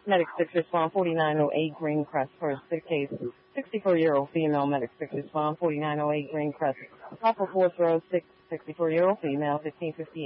Medic 6 respond 4908 Green Crest for a sick case. 64-year-old female. Medic 6 respond 4908 Green Crest. Alpha 406 64-year-old female 1558.